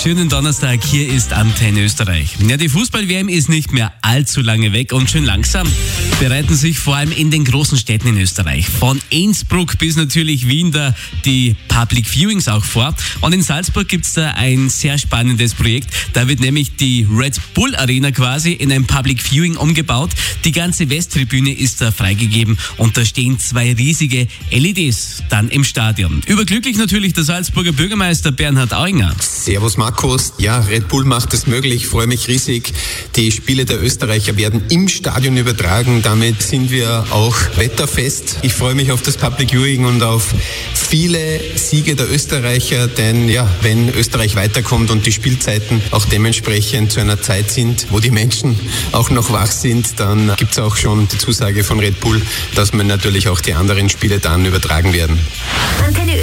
Schönen Donnerstag, hier ist Antenne Österreich. Ja, die Fußball-WM ist nicht mehr allzu lange weg und schön langsam bereiten sich vor allem in den großen Städten in Österreich, von Innsbruck bis natürlich Wien, da die Public Viewings auch vor. Und in Salzburg gibt's da ein sehr spannendes Projekt. Da wird nämlich die Red Bull Arena quasi in ein Public Viewing umgebaut. Die ganze Westtribüne ist da freigegeben und da stehen 2 riesige LEDs dann im Stadion. Überglücklich natürlich der Salzburger Bürgermeister Bernhard Auinger. Servus Markus. Ja, Red Bull macht es möglich. Ich freue mich riesig. Die Spiele der Österreicher werden im Stadion übertragen. Damit sind wir auch wetterfest. Ich freue mich auf das Public Viewing und auf viele Siege der Österreicher, denn ja, wenn Österreich weiterkommt und die Spielzeiten auch dementsprechend zu einer Zeit sind, wo die Menschen auch noch wach sind, dann gibt es auch schon die Zusage von Red Bull, dass wir natürlich auch die anderen Spiele dann übertragen werden. Antenne